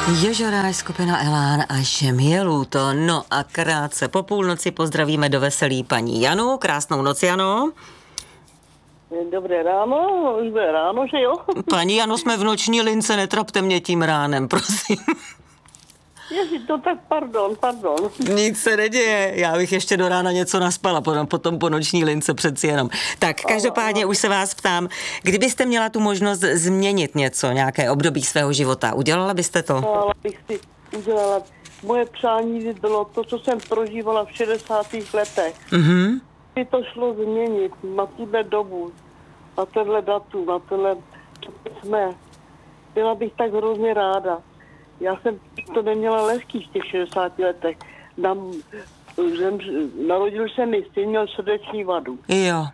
Ježoráž, skupina Elán a Že mi je lúto. No a krátce po půlnoci pozdravíme do veselí paní Janu. Krásnou noc, Jano. Dobré ráno, už bude ráno, že jo? Paní Jano, jsme v noční lince, netrapte mě tím ránem, prosím. Ježi, to tak pardon. Nic se neděje, já bych ještě do rána něco naspala, potom po noční lince přeci jenom. Tak, každopádně už se vás ptám, kdybyste měla tu možnost změnit něco, nějaké období svého života, udělala byste to? Udělala. Moje přání by bylo to, co jsem prožívala v 60. letech. Mhm. By to šlo změnit na tuhle dobu, na tenhle datum, na tenhle, co jsme. Byla bych tak hrozně ráda. Já jsem to neměla lehký v těch 60 letech. Narodil se mi syn, měl srdeční vadu. Jo.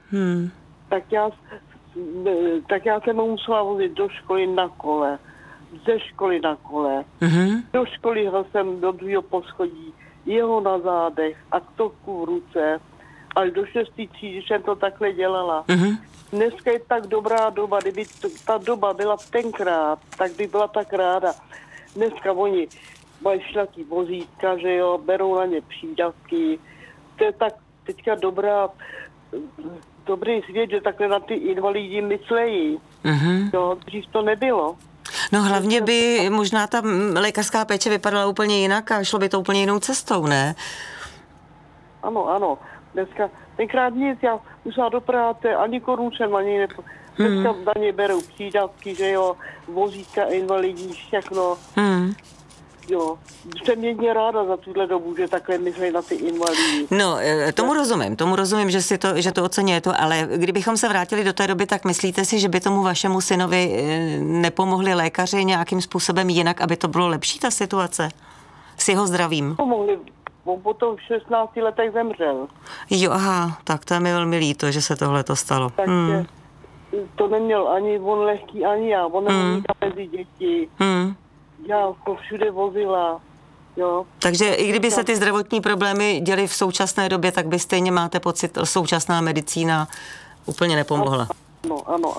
Tak já jsem ho musela vozit do školy na kole, ze školy na kole. Mhm. Do školy jsem do druhého poschodí, jeho na zádech a ktoku v ruce. Až do 6. třídy jsem to takhle dělala. Mhm. Dneska je tak dobrá doba, kdyby ta doba byla tenkrát, tak by byla tak ráda. Dneska oni mají šlatý vozítka, že jo, berou na ně přídavky. To je tak teďka dobrý svět, že takhle na ty invalidi myslejí. Mhm. Jo, dřív to nebylo. No hlavně by možná ta lékařská péče vypadala úplně jinak a šlo by to úplně jinou cestou, ne? Ano. Dneska, tenkrát nic, já musela do práce, ani korun jsem ani Dneska na ně berou přídavky, že jo, vozítka, invalidí, všechno. Jo, jsem jedně ráda za tuhle dobu, že takhle myslí na ty invalidy. No, tomu rozumím, že to oceňuje, ale kdybychom se vrátili do té doby, tak myslíte si, že by tomu vašemu synovi nepomohli lékaři nějakým způsobem jinak, aby to bylo lepší, ta situace s jeho zdravím? Pomohli, on potom v 16 letech zemřel. Jo, aha, tak to je mi velmi líto, že se tohle to stalo. Takže to neměl ani on lehký, ani já. On nemohl mezi děti. Já ho všude vozila. Jo. Takže i kdyby se ty zdravotní problémy děly v současné době, tak by stejně máte pocit, současná medicína úplně nepomohla. Ano.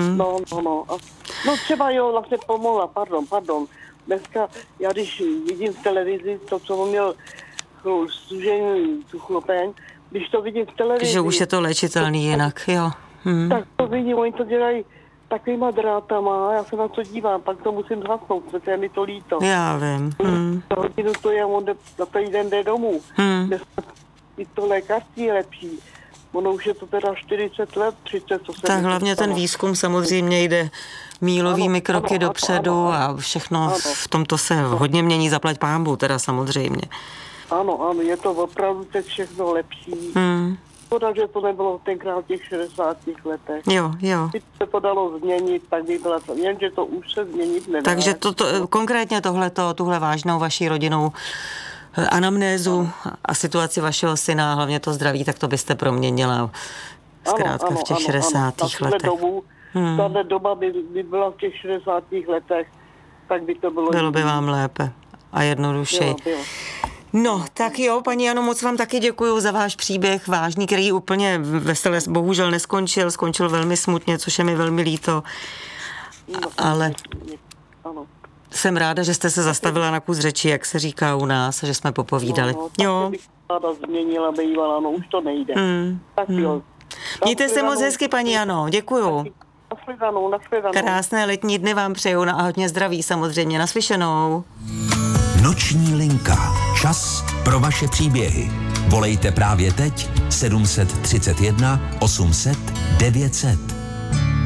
No třeba jo, vlastně pomohla, pardon. Dneska, já když vidím v televizi to, co on měl služení, tu chlopeň, když to vidím v televizi... Že už je to léčitelný jinak, jo. Tak to vidím, oni to dělají takovýma drátama, já se na to dívám, pak to musím zhasnout, protože je mi to líto. Já vím. Za hodinu to je, on za ten den jde domů. I to lékařství je lepší. Ono už je to teda 40 let, 30, co se... Tak hlavně ten výzkum samozřejmě jde mílovými kroky dopředu a všechno v tomto se hodně mění, zaplať pánbůh teda samozřejmě. Ano, je to opravdu teď všechno lepší. Škoda, že to nebylo tenkrát v těch 60 letech. Jo. Když se to dalo změnit, tak by byla to, jenže to už se změnit nedá. Takže konkrétně tuhle vážnou vaší rodinou anamnézu a situaci vašeho syna, hlavně to zdraví, tak to byste proměnila zkrátka v těch 60. letech. Tahle doba by byla v těch 60. letech, tak by to bylo... Bylo by vám lépe a jednodušeji. Bylo. No, tak jo, paní Jano, moc vám taky děkuju za váš příběh vážný, který úplně veselé bohužel neskončil, skončil velmi smutně, což je mi velmi líto, ale jsem ráda, že jste se zastavila na kus řeči, jak se říká u nás, a že jsme popovídali. Jo. Bych ráda změnila, bývala, už to nejde. Tak jo. Mějte se moc hezky, paní Jano, děkuju. Nashledanou. Krásné letní dny vám přeju a hodně zdraví samozřejmě, naslyšenou. Noční linka. Čas pro vaše příběhy. Volejte právě teď 731 800 900.